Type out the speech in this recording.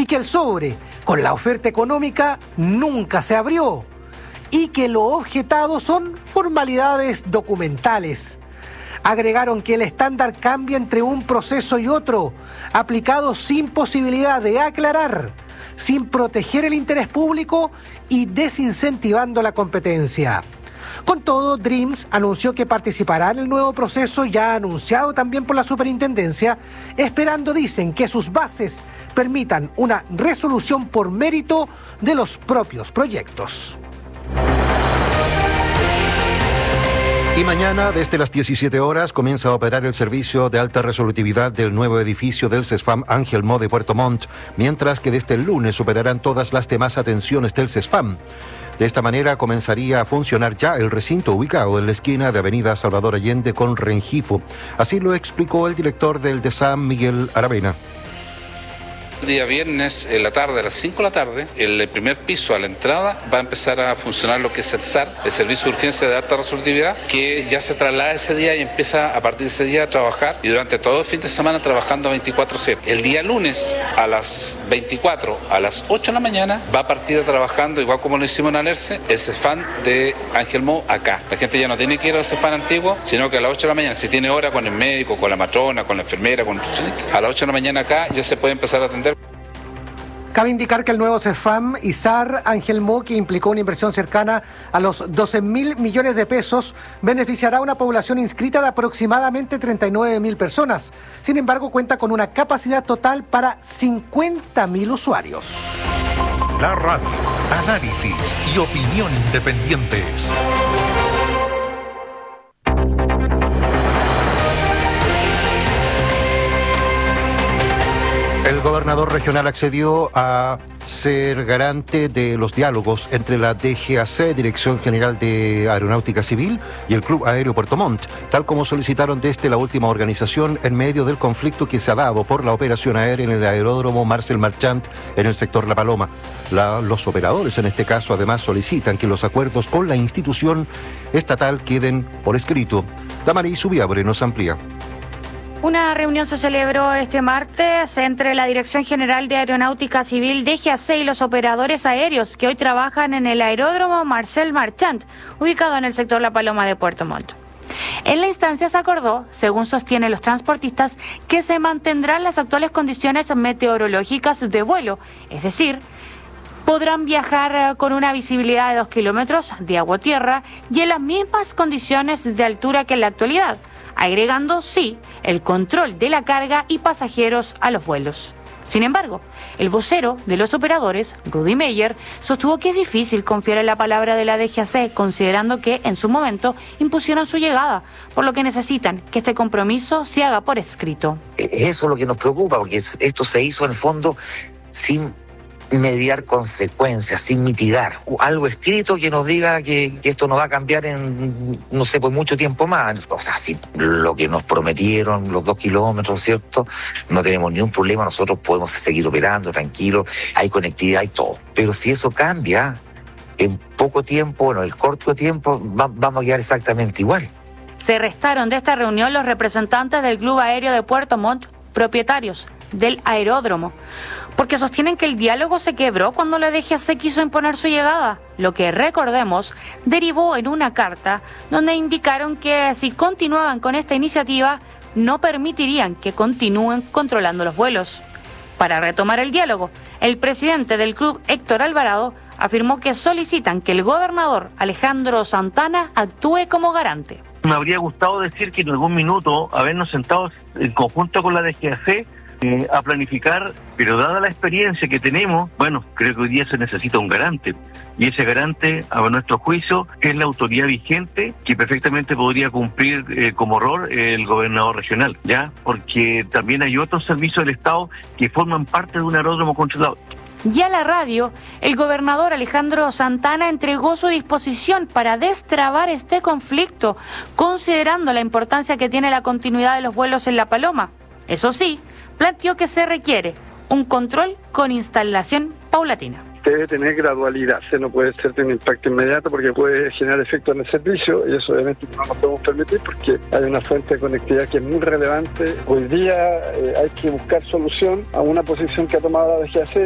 que el sobre con la oferta económica nunca se abrió y que lo objetado son formalidades documentales. Agregaron que el estándar cambia entre un proceso y otro, aplicado sin posibilidad de aclarar, sin proteger el interés público y desincentivando la competencia. Con todo, Dreams anunció que participará en el nuevo proceso ya anunciado también por la superintendencia, esperando, dicen, que sus bases permitan una resolución por mérito de los propios proyectos. Y mañana, desde las 17 horas, comienza a operar el servicio de alta resolutividad del nuevo edificio del CESFAM Ángel Mo de Puerto Montt, mientras que desde el lunes operarán todas las demás atenciones del CESFAM. De esta manera comenzaría a funcionar ya el recinto ubicado en la esquina de Avenida Salvador Allende con Rengifo. Así lo explicó el director del DESAM, Miguel Aravena. El día viernes, en la tarde, a las 5 de la tarde, el primer piso a la entrada va a empezar a funcionar lo que es el SAR, el Servicio de Urgencia de Alta Resolutividad, que ya se traslada ese día y empieza a partir de ese día a trabajar y durante todo el fin de semana trabajando 24/7. El día lunes a las 24, a las 8 de la mañana, va a partir trabajando, igual como lo hicimos en Alerce, el CESFAM de Ángel Mo acá. La gente ya no tiene que ir al CESFAM antiguo, sino que a las 8 de la mañana, si tiene hora con el médico, con la matrona, con la enfermera, con el nutricionista, a las 8 de la mañana acá ya se puede empezar a atender. Cabe indicar que el nuevo CESFAM y SAR Ángel Mo, que implicó una inversión cercana a los 12.000 millones de pesos, beneficiará a una población inscrita de aproximadamente 39.000 personas. Sin embargo, cuenta con una capacidad total para 50.000 usuarios. La radio, análisis y opinión independientes. El gobernador regional accedió a ser garante de los diálogos entre la DGAC, Dirección General de Aeronáutica Civil, y el Club Aéreo Puerto Montt, tal como solicitaron desde la última organización en medio del conflicto que se ha dado por la operación aérea en el aeródromo Marcel Marchant en el sector La Paloma. Los operadores en este caso además solicitan que los acuerdos con la institución estatal queden por escrito. Damaris Subiabre nos amplía. Una reunión se celebró este martes entre la Dirección General de Aeronáutica Civil, DGAC, y los operadores aéreos que hoy trabajan en el aeródromo Marcel Marchant, ubicado en el sector La Paloma de Puerto Montt. En la instancia se acordó, según sostienen los transportistas, que se mantendrán las actuales condiciones meteorológicas de vuelo, es decir, podrán viajar con una visibilidad de 2 kilómetros de agua-tierra y en las mismas condiciones de altura que en la actualidad, agregando, sí, el control de la carga y pasajeros a los vuelos. Sin embargo, el vocero de los operadores, Rudy Meyer, sostuvo que es difícil confiar en la palabra de la DGAC, considerando que en su momento impusieron su llegada, por lo que necesitan que este compromiso se haga por escrito. Eso es lo que nos preocupa, porque esto se hizo en el fondo sin mediar consecuencias, sin mitigar. Algo escrito que nos diga que esto no va a cambiar en, no sé, por mucho tiempo más. O sea, si lo que nos prometieron, los 2 kilómetros, ¿cierto? No tenemos ni un problema, nosotros podemos seguir operando tranquilos, hay conectividad y todo. Pero si eso cambia, en poco tiempo, bueno, en el corto tiempo, vamos a quedar exactamente igual. Se restaron de esta reunión los representantes del Club Aéreo de Puerto Montt, propietarios del aeródromo, porque sostienen que el diálogo se quebró cuando la DGAC quiso imponer su llegada, lo que, recordemos, derivó en una carta donde indicaron que si continuaban con esta iniciativa, no permitirían que continúen controlando los vuelos. Para retomar el diálogo, el presidente del club, Héctor Alvarado, afirmó que solicitan que el gobernador Alejandro Santana actúe como garante. Me habría gustado decir que en algún minuto habernos sentado en conjunto con la DGAC a planificar, pero dada la experiencia que tenemos, bueno, creo que hoy día se necesita un garante, y ese garante, a nuestro juicio, es la autoridad vigente que perfectamente podría cumplir como rol el gobernador regional, ¿ya? Porque también hay otros servicios del Estado que forman parte de un aeródromo controlado. Ya a la radio, el gobernador Alejandro Santana entregó su disposición para destrabar este conflicto, considerando la importancia que tiene la continuidad de los vuelos en La Paloma. Eso sí, planteó que se requiere un control con instalación paulatina. Debe tener gradualidad, no puede ser de un impacto inmediato porque puede generar efectos en el servicio y eso obviamente no nos podemos permitir porque hay una fuente de conectividad que es muy relevante. Hoy día hay que buscar solución a una posición que ha tomado la DGAC.